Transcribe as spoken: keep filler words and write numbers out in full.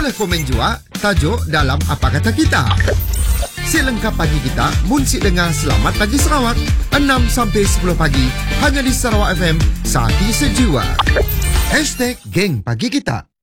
Boleh komen jua tajuk dalam Apa Kata Kita. Si lengkap pagi kita, munsik dengar Selamat Pagi Sarawak enam sampai sepuluh pagi hanya di Sarawak F M, Saati Sejiwa. Hashtag Geng Pagi Kita.